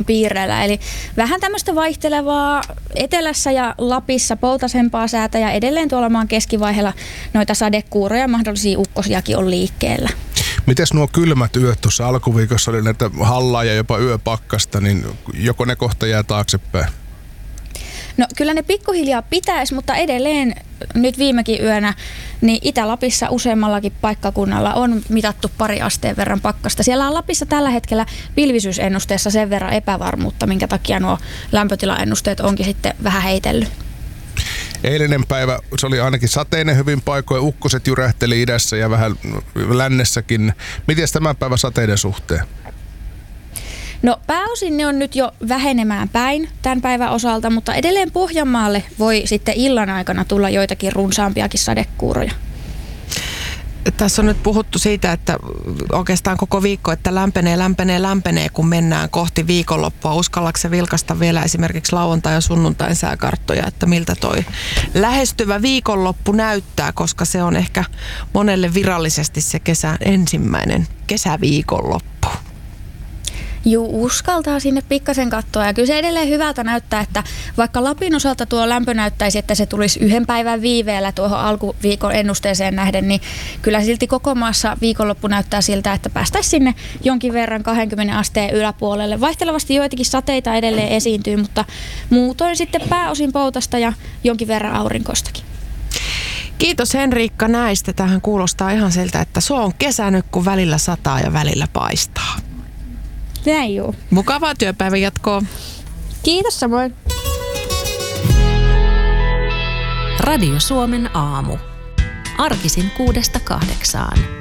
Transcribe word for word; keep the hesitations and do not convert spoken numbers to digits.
piirreillä. Eli vähän tämmöistä vaihtelevaa etelässä ja Lapissa poutasempaa säätä ja edelleen tuolla maan keskivaiheella noita sadekuuroja ja mahdollisia ukkosiakin on liikkeellä. Mites nuo kylmät yöt tuossa alkuviikossa oli näitä hallaa ja jopa yöpakkasta, niin joko ne kohta jää taaksepäin? No kyllä ne pikkuhiljaa pitäisi, mutta edelleen nyt viimekin yönä niin Itä-Lapissa useammallakin paikkakunnalla on mitattu pari asteen verran pakkasta. Siellä on Lapissa tällä hetkellä pilvisyysennusteessa sen verran epävarmuutta, minkä takia nuo lämpötilaennusteet onkin sitten vähän heitellyt. Eilinen päivä, se oli ainakin sateinen hyvin paikoin, ukkoset jyrähteli idässä ja vähän lännessäkin. Miten tämän päivän sateiden suhteen? No pääosin ne on nyt jo vähenemään päin tämän päivän osalta, mutta edelleen Pohjanmaalle voi sitten illan aikana tulla joitakin runsaampiakin sadekuuroja. Tässä on nyt puhuttu siitä, että oikeastaan koko viikko, että lämpenee, lämpenee, lämpenee, kun mennään kohti viikonloppua. Uskallaanko se vilkasta vielä esimerkiksi lauantai- ja sunnuntain sääkarttoja, että miltä toi lähestyvä viikonloppu näyttää, koska se on ehkä monelle virallisesti se kesän ensimmäinen kesäviikonloppu. Juu, uskaltaa sinne pikkasen katsoa ja kyllä se edelleen hyvältä näyttää, että vaikka Lapin osalta tuo lämpö näyttäisi, että se tulisi yhden päivän viiveellä tuohon alkuviikon ennusteeseen nähden, niin kyllä silti koko maassa viikonloppu näyttää siltä, että päästäisiin sinne jonkin verran kaksikymmentä asteen yläpuolelle. Vaihtelevasti joitakin sateita edelleen esiintyy, mutta muutoin sitten pääosin poutasta ja jonkin verran aurinkoistakin. Kiitos Henriikka näistä. Tähän kuulostaa ihan siltä, että se on kesä nyt, kun välillä sataa ja välillä paistaa. Näin juu. Mukavaa työpäivän jatkoa. Kiitos samoin. Radio Suomen aamu. Arkisin kuudesta kahdeksaan.